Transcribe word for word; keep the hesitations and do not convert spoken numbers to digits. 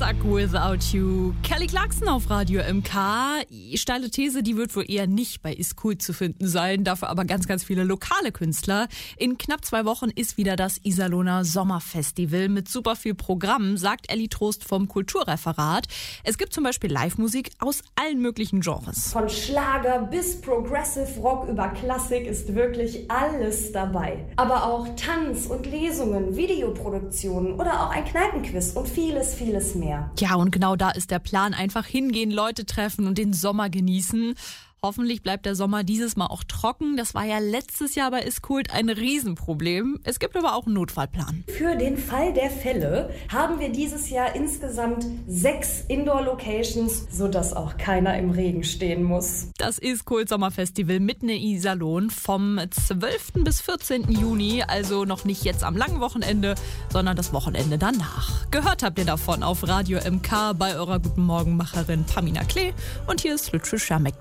Suck Without You. Kelly Clarkson auf Radio M K. Steile These, die wird wohl eher nicht bei Ist Cool zu finden sein, dafür aber ganz, ganz viele lokale Künstler. In knapp zwei Wochen ist wieder das Iserlohner Sommerfestival mit super viel Programm, sagt Elli Trost vom Kulturreferat. Es gibt zum Beispiel Live-Musik aus allen möglichen Genres. Von Schlager bis Progressive Rock über Klassik ist wirklich alles dabei. Aber auch Tanz und Lesungen, Videoproduktionen oder auch ein Kneipenquiz und vieles, vieles mehr. Ja, und genau da ist der Plan. Einfach hingehen, Leute treffen und den Sommer genießen. Hoffentlich bleibt der Sommer dieses Mal auch trocken. Das war ja letztes Jahr bei Ist Cool ein Riesenproblem. Es gibt aber auch einen Notfallplan. Für den Fall der Fälle haben wir dieses Jahr insgesamt sechs Indoor-Locations, sodass auch keiner im Regen stehen muss. Das Ist Cool Sommerfestival mitten in Iserlohn vom zwölften bis vierzehnten Juni. Also noch nicht jetzt am langen Wochenende, sondern das Wochenende danach. Gehört habt ihr davon auf Radio M K bei eurer Guten Morgen Macherin Pamina Klee. Und hier ist Lütschü Schermeck.